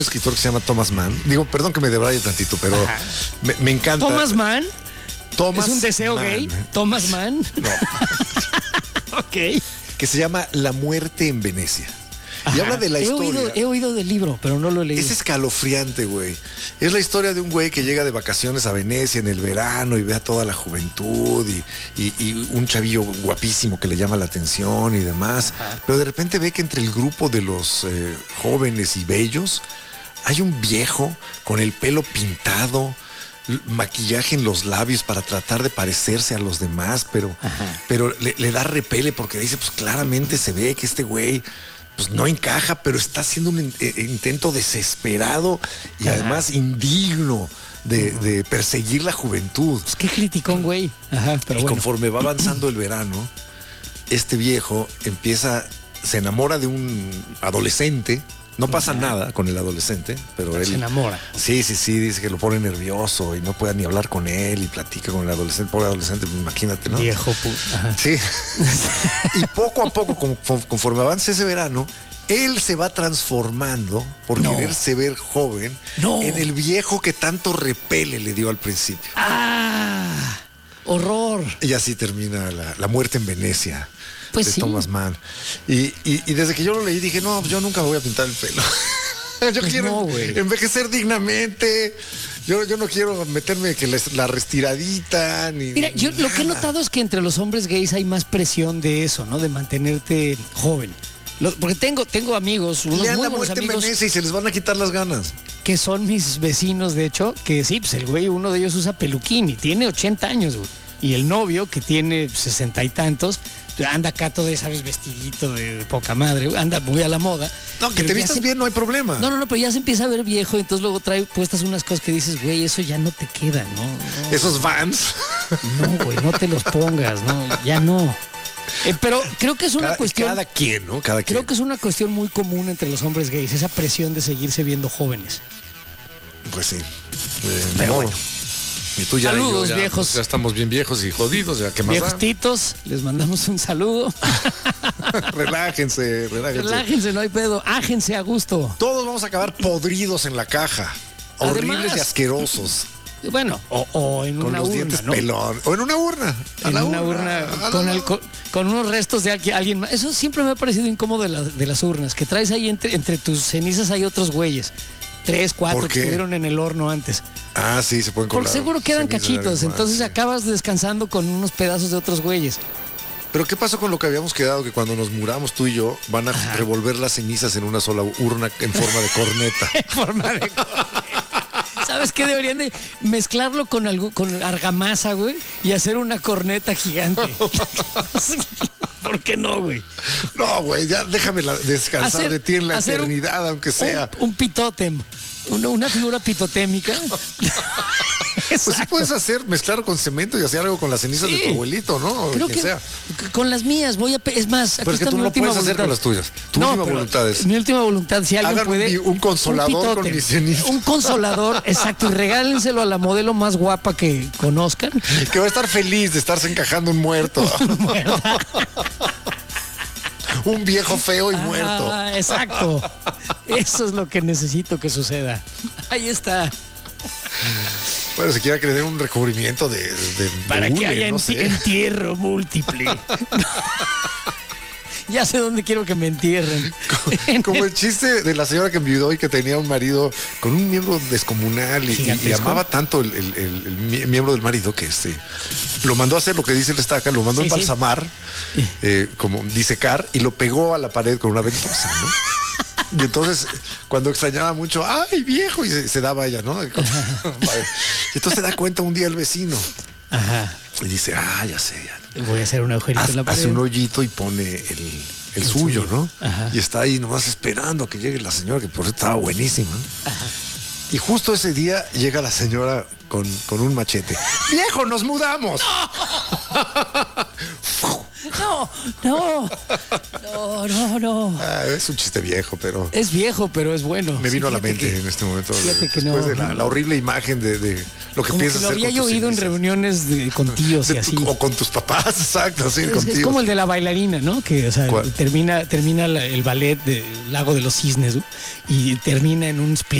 escritor que se llama Thomas Mann. Digo, perdón que me debraye tantito, pero me encanta. ¿Thomas Mann? Thomas ¿Es un deseo Mann. gay? ¿Thomas Mann? No. Ok. Que se llama La muerte en Venecia. Y habla de la historia. He oído del libro, pero no lo he leído. Es escalofriante, güey. Es la historia de un güey que llega de vacaciones a Venecia en el verano y ve a toda la juventud y un chavillo guapísimo que le llama la atención y demás. Ajá. Pero de repente ve que entre el grupo de los jóvenes y bellos hay un viejo con el pelo pintado, maquillaje en los labios para tratar de parecerse a los demás, pero le da repele porque dice, pues claramente se ve que este güey pues no encaja, pero está haciendo un intento desesperado y además indigno de perseguir la juventud. Pues qué criticón, güey. Pero y conforme va avanzando el verano, este viejo se enamora de un adolescente. No pasa nada con el adolescente, pero él se enamora. Sí, dice que lo pone nervioso y no puede ni hablar con él y platica con el adolescente. Pobre adolescente, imagínate, ¿no? Viejo puto. Sí. Y poco a poco, conforme avance ese verano, él se va transformando por quererse ver joven en el viejo que tanto repele le dio al principio. ¡Ah! ¡Horror! Y así termina la muerte en Venecia. Pues de sí. Thomas Mann. Y desde que yo lo leí dije, no, pues yo nunca me voy a pintar el pelo. Yo quiero envejecer dignamente. Yo no quiero meterme que la restiradita. Mira, yo lo que he notado es que entre los hombres gays hay más presión de eso, ¿no? De mantenerte joven. Porque tengo amigos, unos muy buenos amigos. En Venecia y se les van a quitar las ganas. Que son mis vecinos, de hecho, que sí, pues el güey, uno de ellos usa peluquín y tiene 80 años, güey. Y el novio, que tiene 60 y tantos, anda acá todo, ¿sabes? Vestidito de poca madre, anda muy a la moda. No, que te vistas bien, no hay problema. No, pero ya se empieza a ver viejo, entonces luego trae puestas unas cosas que dices, güey, eso ya no te queda, ¿no? Esos Vans. No, güey, no te los pongas, no, ya no. Pero creo que es una cuestión... Cada quien, ¿no? Cada quien. Creo que es una cuestión muy común entre los hombres gays, esa presión de seguirse viendo jóvenes. Pues sí. Pero bueno. Y tú ya, saludos, ya, viejos. Pues ya estamos bien viejos y jodidos, ya que más viejostitos, les mandamos un saludo. Relájense. Relájense, no hay pedo. Ájense a gusto. Todos vamos a acabar podridos en la caja. Horribles. Además, y asquerosos. Bueno, o en con una los urna, dientes ¿no? pelón. O en una urna. En una urna con unos restos de alguien más. Eso siempre me ha parecido incómodo de las urnas, que traes ahí entre tus cenizas hay otros güeyes. 3, 4 que estuvieron en el horno antes. Ah, sí, se pueden colar. Porque seguro quedan cachitos, entonces acabas descansando con unos pedazos de otros güeyes. Pero ¿qué pasó con lo que habíamos quedado? Que cuando nos muramos tú y yo, van a revolver las cenizas en una sola urna en forma de corneta. En forma de corneta. ¿Sabes qué? Deberían de mezclarlo con argamasa, güey, y hacer una corneta gigante. ¿Por qué no, güey? No, güey, ya déjame descansar de ti en la eternidad, aunque sea. Un pitótem. Una figura pitotémica. Pues sí puedes mezclar con cemento y hacer algo con las cenizas de tu abuelito, ¿no? O creo que sea. Con las mías es más, pero es que tú no puedes hacer con las tuyas. Tu última voluntad es. Mi última voluntad, si alguien puede. Un consolador con mis cenizas. Un consolador, exacto, y regálenselo a la modelo más guapa que conozcan. Que va a estar feliz de estarse encajando un muerto. Un viejo feo y muerto. Exacto. Eso es lo que necesito que suceda. Ahí está. Bueno, si quiera que le den un recubrimiento para que haya entierro múltiple. Ya sé dónde quiero que me entierren. Como el chiste de la señora que enviudó y que tenía un marido con un miembro descomunal y amaba tanto el miembro del marido que lo mandó a hacer lo que dice el estaca, lo mandó a embalsamar, como disecar, y lo pegó a la pared con una ventosa, ¿no? Y entonces, cuando extrañaba mucho, ¡ay, viejo! Y se daba ella, ¿no? Y entonces se da cuenta un día el vecino. Ajá. Y dice, ya sé, ya. Voy a hacer un agujerito en la pared. Hace un hoyito y pone el suyo, ¿no? Ajá. Y está ahí nomás esperando a que llegue la señora, que por eso estaba buenísima, ¿no? Ajá. Y justo ese día llega la señora con un machete. ¡Viejo, nos mudamos! No. No. Es un chiste viejo, pero Es viejo, pero es bueno. me vino a la fíjate mente que- en este momento. fíjate que Después no, de la horrible imagen de lo que Como que piensas lo hacer había con yo tus oído en cenizas. reuniones con tíos y así. O con tus papás, exacto, sí, Es contigo. como el de la bailarina, ¿no? Que, o sea, ¿Cuál? termina el ballet del Lago de los Cisnes, ¿no? Y termina en un split